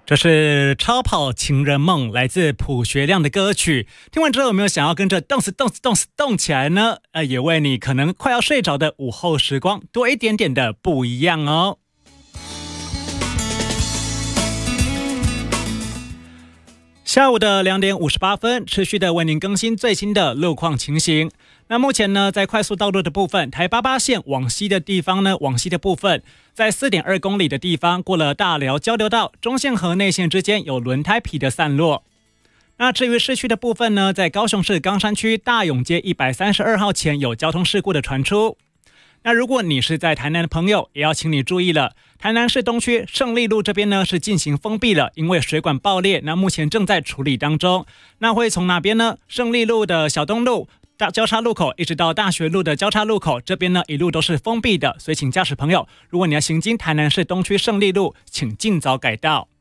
这是超跑情人梦，来自朴学亮的歌曲。听完之后有没有想要跟着动死动起来呢？也为你可能快要睡着的午后时光多一点点的不一样哦。下午的2点58分，持续的为您更新最新的路况情形。那目前呢，在快速道路的部分，台88线往西的地方呢，往西的部分，在4.2公里的地方，过了大寮交流道，中线和内线之间有轮胎皮的散落。那至于市区的部分呢，在高雄市冈山区大勇街132号前有交通事故的传出。那如果你是在台南的朋友，也要请你注意了，台南市东区胜利路这边呢是进行封闭了，因为水管爆裂，那目前正在处理当中。那会从哪边呢？胜利路的小东路交叉路口一直到大学路的交叉路口，这边呢一路都是封闭的，所以请驾驶朋友，如果你要行经台南市东区胜利路，请尽早改道。